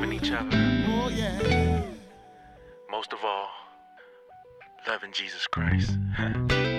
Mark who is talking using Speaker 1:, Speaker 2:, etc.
Speaker 1: loving each other.
Speaker 2: Oh, yeah.
Speaker 1: Most of all, loving Jesus Christ.